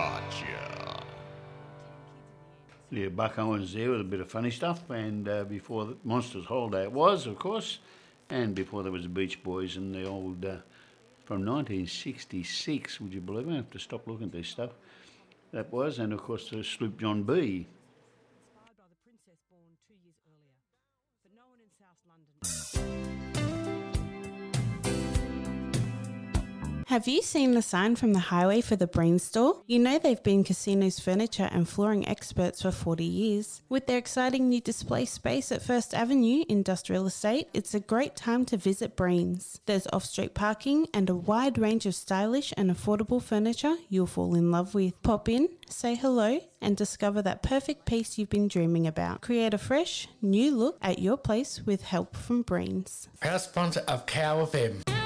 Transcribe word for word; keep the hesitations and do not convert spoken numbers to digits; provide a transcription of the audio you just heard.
Gotcha. Yeah, Buck Owens there with a bit of funny stuff, and uh, before the Monsters Holiday it was, of course, and before there was the Beach Boys and the old, uh, from nineteen sixty-six, would you believe it? I have to stop looking at this stuff. That was, and of course the Sloop John B. Inspired by the princess born two years earlier, but no one in South London. Have you seen the sign from the highway for the Breen store? You know they've been casinos, furniture and flooring experts for forty years. With their exciting new display space at First Avenue Industrial Estate, it's a great time to visit Breen's. There's off-street parking and a wide range of stylish and affordable furniture you'll fall in love with. Pop in, say hello and discover that perfect piece you've been dreaming about. Create a fresh, new look at your place with help from Breen's. Proud sponsor of Cow F M.